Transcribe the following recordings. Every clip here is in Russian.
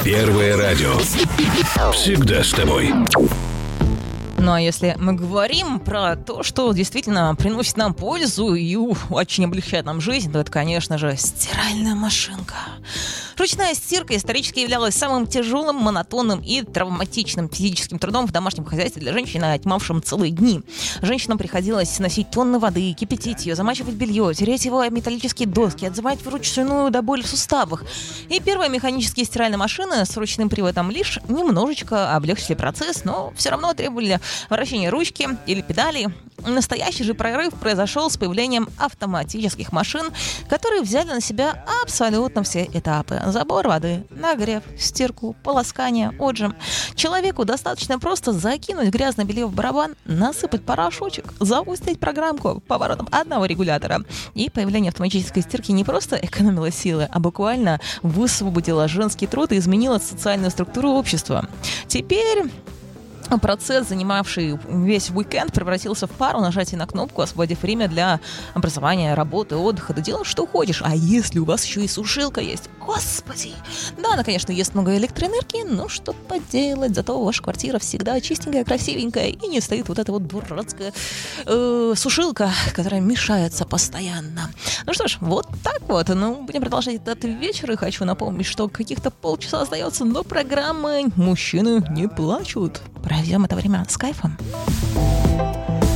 Первое радио. Всегда с тобой. Ну а если мы говорим про то, что действительно приносит нам пользу и очень облегчает нам жизнь, то это, конечно же, стиральная машинка. Ручная стирка исторически являлась самым тяжелым, монотонным и травматичным физическим трудом в домашнем хозяйстве для женщин, отнимавшим целые дни. Женщинам приходилось носить тонны воды, кипятить ее, замачивать белье, тереть его о металлические доски, отзывать вручную до боли в суставах. И первые механические стиральные машины с ручным приводом лишь немножечко облегчили процесс, но все равно требовали вращения ручки или педали. Настоящий же прорыв произошел с появлением автоматических машин, которые взяли на себя абсолютно все этапы. Забор воды, нагрев, стирку, полоскание, отжим. Человеку достаточно просто закинуть грязное белье в барабан, насыпать порошочек, запустить программку поворотом одного регулятора. И появление автоматической стирки не просто экономило силы, а буквально высвободило женский труд и изменило социальную структуру общества. Теперь процесс, занимавший весь уикенд, превратился в пару нажатий на кнопку, освободив время для образования, работы, отдыха. Да делай, что хочешь. А если у вас еще и сушилка есть? Господи! Да, она, конечно, ест много электроэнергии, но что поделать. Зато ваша квартира всегда чистенькая, красивенькая, и не стоит вот эта вот дурацкая сушилка, которая мешается постоянно. Ну что ж, вот так вот. Ну, будем продолжать этот вечер, и хочу напомнить, что каких-то полчаса остается до программы «Мужчины не плачут». Проведем это время с кайфом.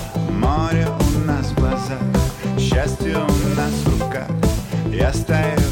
Море у нас в глазах, счастье у нас в руках. Я стою